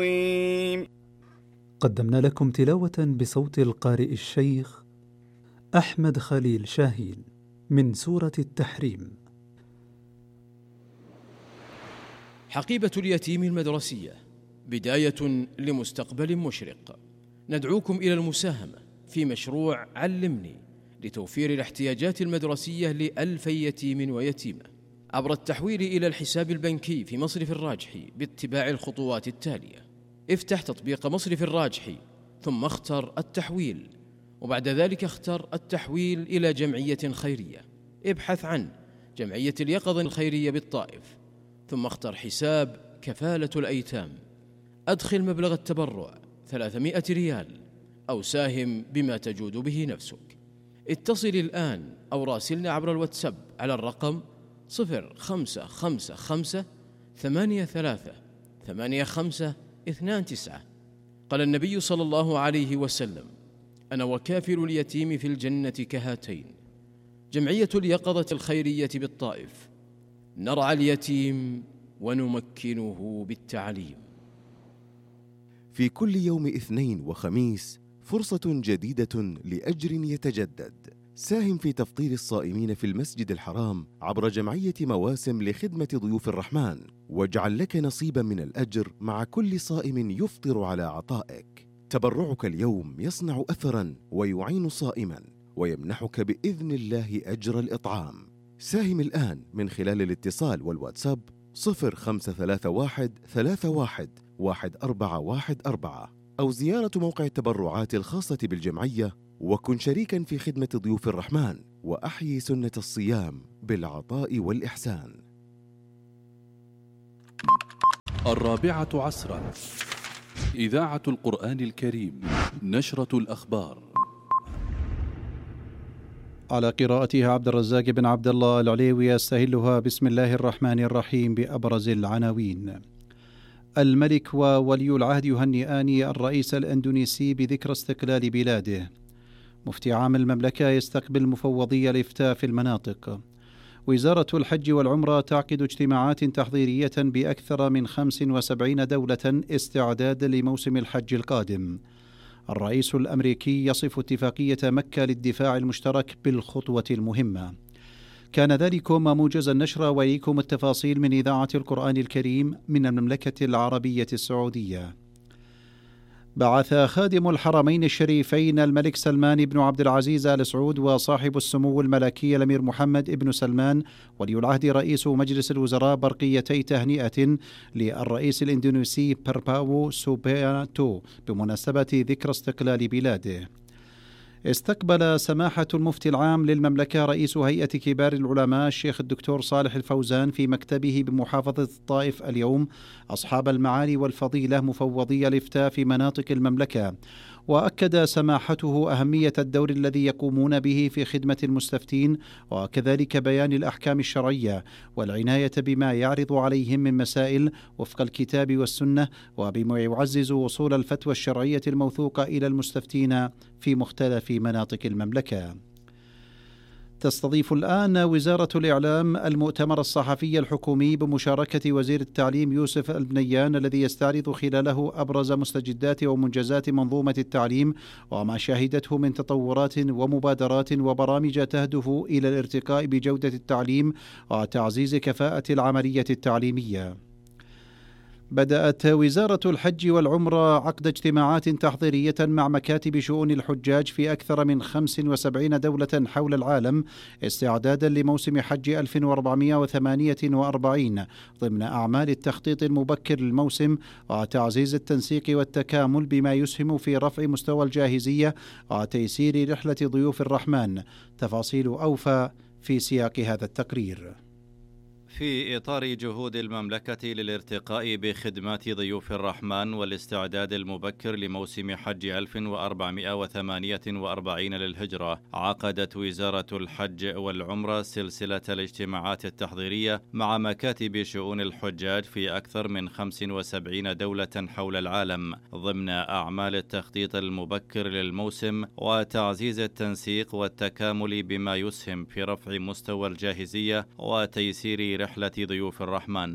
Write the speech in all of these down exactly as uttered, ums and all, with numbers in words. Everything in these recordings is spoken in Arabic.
قدمنا لكم تلاوة بصوت القارئ الشيخ أحمد خليل شاهين من سورة التحريم. حقيبة اليتيم المدرسية، بداية لمستقبل مشرق. ندعوكم إلى المساهمة في مشروع علمني لتوفير الاحتياجات المدرسية لألفي يتيم ويتيمة عبر التحويل إلى الحساب البنكي في مصرف الراجحي باتباع الخطوات التالية. افتح تطبيق مصرف الراجحي ثم اختر التحويل، وبعد ذلك اختر التحويل إلى جمعية خيرية. ابحث عن جمعية اليقظة الخيرية بالطائف، ثم اختر حساب كفالة الأيتام. أدخل مبلغ التبرع ثلاثمائة ريال أو ساهم بما تجود به نفسك. اتصل الآن أو راسلنا عبر الواتساب على الرقم صفر خمسة خمسة خمسة ثمانية ثلاثة ثمانية خمسة اثنان تسعة. قال النبي صلى الله عليه وسلم: أنا وكافل اليتيم في الجنة كهاتين. جمعية اليقظة الخيرية بالطائف، نرعى اليتيم ونمكنه بالتعليم. في كل يوم اثنين وخميس فرصة جديدة لأجر يتجدد. ساهم في تفطير الصائمين في المسجد الحرام عبر جمعية مواسم لخدمة ضيوف الرحمن، واجعل لك نصيبا من الأجر مع كل صائم يفطر على عطائك. تبرعك اليوم يصنع أثرا ويعين صائما ويمنحك بإذن الله أجر الإطعام. ساهم الآن من خلال الاتصال والواتساب صفر خمسة ثلاثة واحد ثلاثة واحد واحد أربعة واحد أربعة، أو زيارة موقع التبرعات الخاصة بالجمعية، وكن شريكا في خدمة ضيوف الرحمن وأحيي سنة الصيام بالعطاء والإحسان. الرابعة عصرا، إذاعة القرآن الكريم، نشرة الأخبار. على قراءتها عبد الرزاق بن عبد الله العليوي، يستهلها بسم الله الرحمن الرحيم بأبرز العناوين. الملك وولي العهد يهنئان الرئيس الأندونيسي بذكرى استقلال بلاده. مفتي عام المملكة يستقبل مفوضي الإفتاء في المناطق. وزارة الحج والعمرة تعقد اجتماعات تحضيرية بأكثر من خمس وسبعين دولة استعدادا لموسم الحج القادم. الرئيس الأمريكي يصف اتفاقية مكة للدفاع المشترك بالخطوة المهمة. كان ذلكم موجز النشرة، وإليكم التفاصيل من إذاعة القرآن الكريم من المملكة العربية السعودية. بعث خادم الحرمين الشريفين الملك سلمان بن عبد العزيز آل سعود وصاحب السمو الملكي الأمير محمد بن سلمان ولي العهد رئيس مجلس الوزراء برقيتي تهنئة للرئيس الإندونيسي برباو سوبيانتو بمناسبة ذكرى استقلال بلاده. استقبل سماحة المفتي العام للمملكة رئيس هيئة كبار العلماء الشيخ الدكتور صالح الفوزان في مكتبه بمحافظة الطائف اليوم أصحاب المعالي والفضيلة مفوضي الإفتاء في مناطق المملكة، وأكد سماحته أهمية الدور الذي يقومون به في خدمة المستفتين، وكذلك بيان الأحكام الشرعية والعناية بما يعرض عليهم من مسائل وفق الكتاب والسنة، وبما يعزز وصول الفتوى الشرعية الموثوقة إلى المستفتين في مختلف مناطق المملكة. تستضيف الآن وزارة الإعلام المؤتمر الصحفي الحكومي بمشاركة وزير التعليم يوسف البنيان، الذي يستعرض خلاله أبرز مستجدات ومنجزات منظومة التعليم وما شهدته من تطورات ومبادرات وبرامج تهدف إلى الارتقاء بجودة التعليم وتعزيز كفاءة العملية التعليمية. بدأت وزارة الحج والعمرة عقد اجتماعات تحضيرية مع مكاتب شؤون الحجاج في أكثر من خمس وسبعين دولة حول العالم استعدادا لموسم حج ألف وأربعمائة وثمانية وأربعين ضمن أعمال التخطيط المبكر للموسم وتعزيز التنسيق والتكامل بما يسهم في رفع مستوى الجاهزية وتيسير رحلة ضيوف الرحمن. تفاصيل أوفى في سياق هذا التقرير. في إطار جهود المملكة للارتقاء بخدمات ضيوف الرحمن والاستعداد المبكر لموسم حج ألف وأربعمائة وثمانية وأربعين للهجرة، عقدت وزارة الحج والعمرة سلسلة الاجتماعات التحضيرية مع مكاتب شؤون الحجاج في أكثر من خمس وسبعين دولة حول العالم ضمن أعمال التخطيط المبكر للموسم وتعزيز التنسيق والتكامل بما يسهم في رفع مستوى الجاهزية وتيسير رحلة ضيوف الرحمن.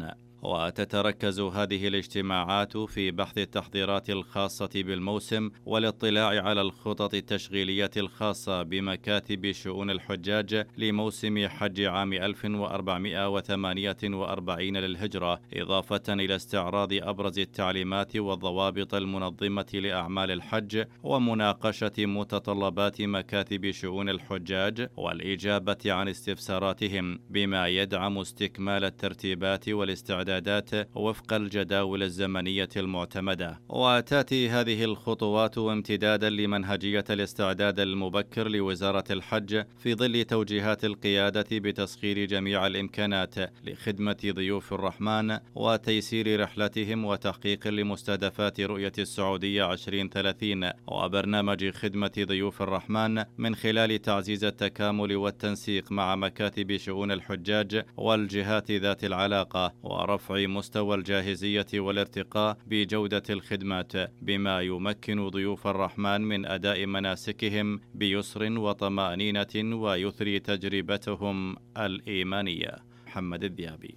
وتتركز هذه الاجتماعات في بحث التحضيرات الخاصة بالموسم والاطلاع على الخطط التشغيلية الخاصة بمكاتب شؤون الحجاج لموسم حج عام ألف وأربعمائة وثمانية وأربعين للهجرة، إضافة إلى استعراض أبرز التعليمات والضوابط المنظمة لأعمال الحج ومناقشة متطلبات مكاتب شؤون الحجاج والإجابة عن استفساراتهم، بما يدعم استكمال الترتيبات والاستعدادات وفق الجداول الزمنية المعتمدة. وتأتي هذه الخطوات امتدادا لمنهجية الاستعداد المبكر لوزارة الحج في ظل توجيهات القيادة بتسخير جميع الإمكانات لخدمة ضيوف الرحمن وتيسير رحلتهم وتحقيق لمستهدفات رؤية السعودية عشرين ثلاثين وبرنامج خدمة ضيوف الرحمن من خلال تعزيز التكامل والتنسيق مع مكاتب شؤون الحجاج والجهات ذات العلاقة ورفع مستوى الجاهزية والارتقاء بجودة الخدمات، بما يمكن ضيوف الرحمن من أداء مناسكهم بيسر وطمأنينة ويثري تجربتهم الإيمانية. محمد الذيابي.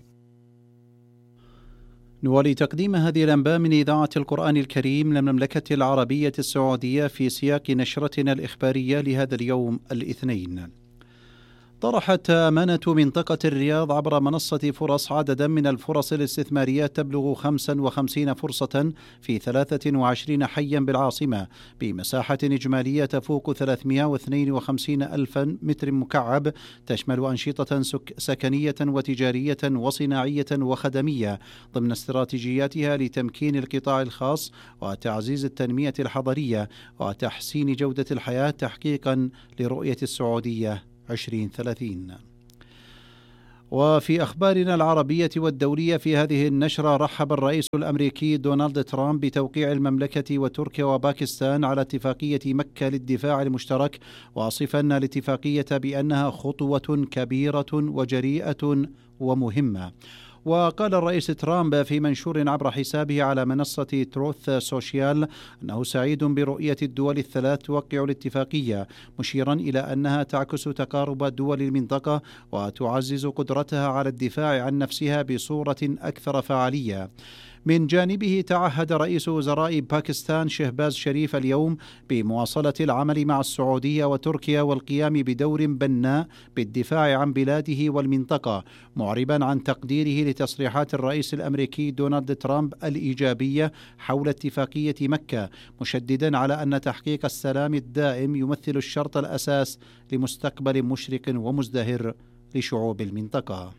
نولي تقديم هذه الأنباء من إذاعة القرآن الكريم للمملكة العربية السعودية في سياق نشرتنا الإخبارية لهذا اليوم الاثنين. طرحت أمانة منطقة الرياض عبر منصة فرص عددا من الفرص الاستثمارية تبلغ خمسة وخمسين فرصة في ثلاثة وعشرين حيا بالعاصمة بمساحة إجمالية تفوق ثلاثمائة واثنين وخمسين ألف متر مكعب، تشمل أنشطة سكنية وتجارية وصناعية وخدمية ضمن استراتيجياتها لتمكين القطاع الخاص وتعزيز التنمية الحضرية وتحسين جودة الحياة تحقيقا لرؤية السعودية عشرين ثلاثين. وفي أخبارنا العربية والدولية في هذه النشرة، رحب الرئيس الأمريكي دونالد ترامب بتوقيع المملكة وتركيا وباكستان على اتفاقية مكة للدفاع المشترك، واصفا الاتفاقية بأنها خطوة كبيرة وجريئة ومهمة. وقال الرئيس ترامب في منشور عبر حسابه على منصة تروث سوشيال أنه سعيد برؤية الدول الثلاث توقع الاتفاقية، مشيرا إلى أنها تعكس تقارب دول المنطقة وتعزز قدرتها على الدفاع عن نفسها بصورة أكثر فعالية. من جانبه تعهد رئيس وزراء باكستان شهباز شريف اليوم بمواصلة العمل مع السعودية وتركيا والقيام بدور بناء بالدفاع عن بلاده والمنطقة، معربا عن تقديره لتصريحات الرئيس الأمريكي دونالد ترامب الإيجابية حول اتفاقية مكة، مشددا على أن تحقيق السلام الدائم يمثل الشرط الأساس لمستقبل مشرق ومزدهر لشعوب المنطقة.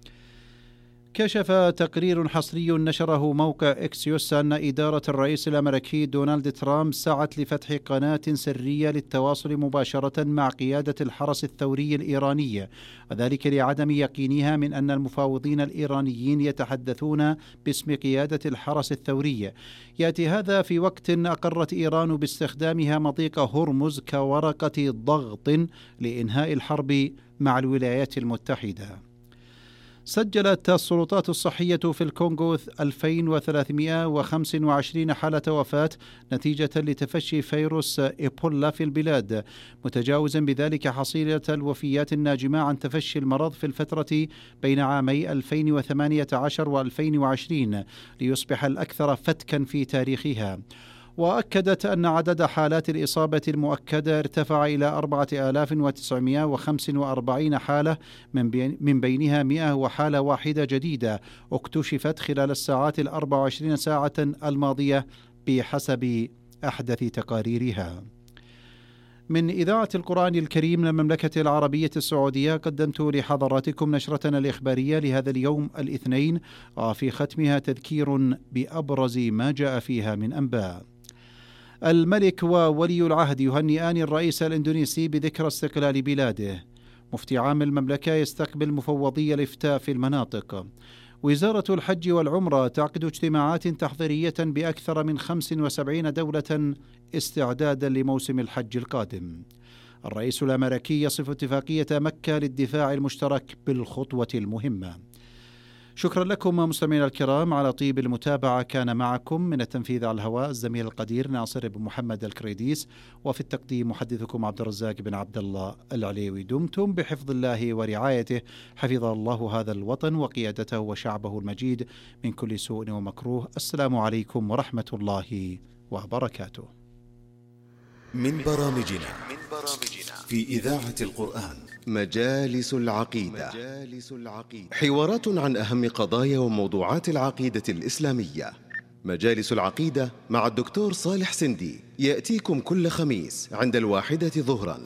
كشف تقرير حصري نشره موقع إكسيوس أن إدارة الرئيس الأمريكي دونالد ترامب سعت لفتح قناة سرية للتواصل مباشرة مع قيادة الحرس الثوري الإيراني، وذلك لعدم يقينها من أن المفاوضين الإيرانيين يتحدثون باسم قيادة الحرس الثوري. يأتي هذا في وقت أقرت إيران باستخدامها مضيق هرمز كورقة ضغط لإنهاء الحرب مع الولايات المتحدة. سجلت السلطات الصحية في الكونغو ألفين وثلاثمائة وخمسة وعشرين حالة وفاة نتيجة لتفشي فيروس إيبولا في البلاد، متجاوزا بذلك حصيلة الوفيات الناجمة عن تفشي المرض في الفترة بين عامي ألفين وثمانية عشر وألفين وعشرين ليصبح الأكثر فتكا في تاريخها. وأكدت أن عدد حالات الإصابة المؤكدة ارتفع إلى أربعة آلاف وتسعمائة وخمسة وأربعين حالة، من بينها مئة وحالة واحدة جديدة اكتشفت خلال الساعات الأربع وعشرين ساعة الماضية بحسب أحدث تقاريرها. من إذاعة القرآن الكريم للمملكة العربية السعودية قدمت لحضراتكم نشرتنا الإخبارية لهذا اليوم الاثنين، وفي ختمها تذكير بأبرز ما جاء فيها من أنباء. الملك وولي العهد يهنئان الرئيس الإندونيسي بذكرى استقلال بلاده. مفتي عام المملكة يستقبل مفوضي الإفتاء في المناطق. وزارة الحج والعمرة تعقد اجتماعات تحضيرية بأكثر من خمس وسبعين دولة استعدادا لموسم الحج القادم. الرئيس الأمريكي يصف اتفاقية مكة للدفاع المشترك بالخطوة المهمة. شكرا لكم مستمعينا الكرام على طيب المتابعة. كان معكم من التنفيذ على الهواء الزميل القدير ناصر بن محمد الكريديس، وفي التقديم محدثكم عبد الرزاق بن عبد الله العليوي. دمتم بحفظ الله ورعايته، حفظ الله هذا الوطن وقيادته وشعبه المجيد من كل سوء ومكروه. السلام عليكم ورحمة الله وبركاته. من برامجنا في إذاعة القرآن مجالس العقيدة. حوارات عن أهم قضايا وموضوعات العقيدة الإسلامية. مجالس العقيدة مع الدكتور صالح سندي يأتيكم كل خميس عند الواحدة ظهرا.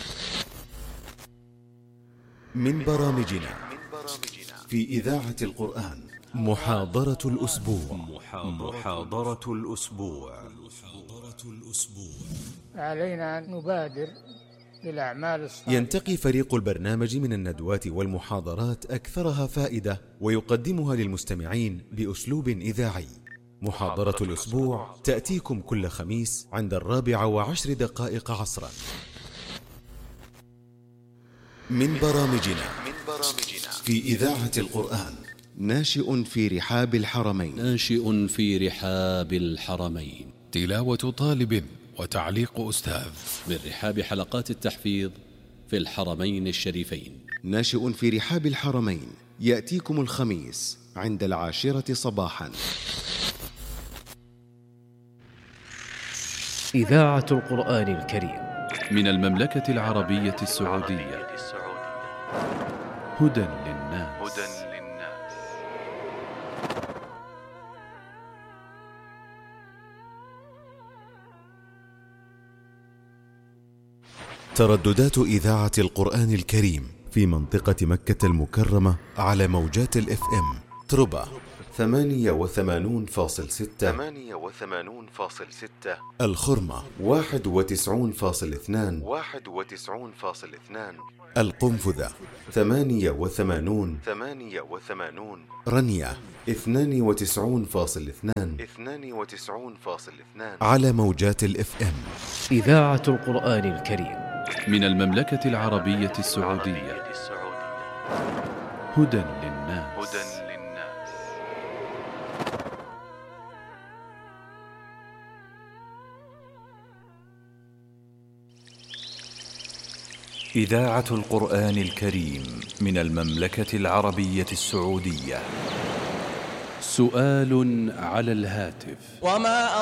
من برامجنا في إذاعة القرآن محاضرة الأسبوع. محاضرة الأسبوع. علينا أن نبادر بالأعمال الصالحة. ينتقي فريق البرنامج من الندوات والمحاضرات أكثرها فائدة ويقدمها للمستمعين بأسلوب إذاعي. محاضرة الأسبوع تأتيكم كل خميس عند الرابعة وعشر دقائق عصرا. من برامجنا في إذاعة القرآن ناشئ في رحاب الحرمين. ناشئ في رحاب الحرمين. تلاوة طالب وتعليق أستاذ من رحاب حلقات التحفيظ في الحرمين الشريفين. ناشئ في رحاب الحرمين يأتيكم الخميس عند العاشرة صباحا. إذاعة القرآن الكريم من المملكة العربية السعودية. هدى للناس. ترددات إذاعة القرآن الكريم في منطقة مكة المكرمة على موجات الاف ام تربة ثمانية وثمانون فاصل ستة، ثمانية وثمانون فاصل ستة، الخرمة واحد وتسعون فاصل اثنان، واحد وتسعون فاصل اثنان، القنفذة ثمانية وثمانون، ثمانية وثمانون، رنية اثنان وتسعون فاصل اثنان، اثنان وتسعون فاصل اثنان، على موجات الاف ام. إذاعة القرآن الكريم من المملكة العربية السعودية. هدى للناس. إذاعة القرآن الكريم من المملكة العربية السعودية. سؤال على الهاتف. وما